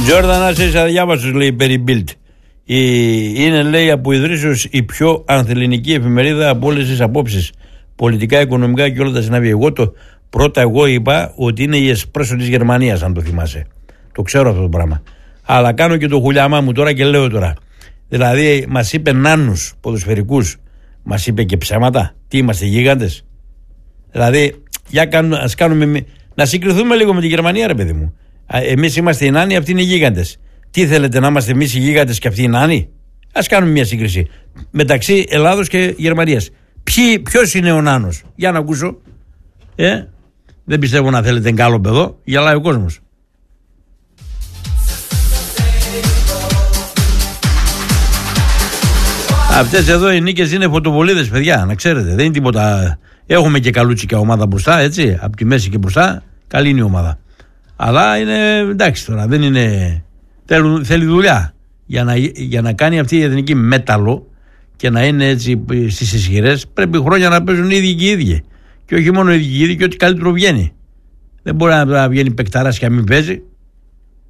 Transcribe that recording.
Τζόρνταν, άσε αδιάβαστος, λέει περί Bild. Είναι, λέει, από ιδρύσεως η πιο ανθελληνική εφημερίδα από όλες τις απόψεις. Πολιτικά, οικονομικά και όλα τα συνάβη. Εγώ είπα ότι είναι η Εσπρέσο της Γερμανίας, αν το θυμάσαι. Το ξέρω αυτό το πράγμα. Αλλά κάνω και το χουλιάμά μου τώρα και λέω τώρα. Δηλαδή, μας είπε νάνους ποδοσφαιρικούς, μας είπε και ψέματα. Τι είμαστε, γίγαντες? Δηλαδή, ας κάνουμε, να συγκριθούμε λίγο με τη Γερμανία, ρε παιδί μου. Εμείς είμαστε οι νάνοι, αυτοί είναι οι γίγαντες. Τι θέλετε, να είμαστε εμείς οι γίγαντες και αυτοί οι νάνοι? Ας κάνουμε μια σύγκριση μεταξύ Ελλάδος και Γερμανίας. Ποιος είναι ο νάνος? Για να ακούσω. Δεν πιστεύω να θέλετε καλό παιδό. Γελάει ο κόσμος. Αυτές εδώ οι νίκες είναι φωτοβολίδες, παιδιά, να ξέρετε. Δεν είναι τίποτα. Έχουμε και καλούτσικα ομάδα μπροστά, έτσι. Από τη μέση και μπροστά, καλή είναι η ομάδα. Αλλά είναι εντάξει τώρα, δεν είναι. Θέλει δουλειά για να κάνει αυτή η εθνική μέταλλο και να είναι έτσι στις ισχυρές. Πρέπει χρόνια να παίζουν οι ίδιοι και οι ίδιοι. Και όχι μόνο οι ίδιοι και οι ίδιοι, και ό,τι καλύτερο βγαίνει. Δεν μπορεί να βγαίνει παικτάρας και να μην παίζει.